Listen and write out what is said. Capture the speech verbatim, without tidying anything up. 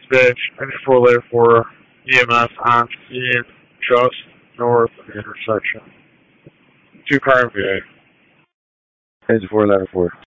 Ditch, and four letter for E M S on scene just north of the intersection. Two car M V A. Engine four letter four.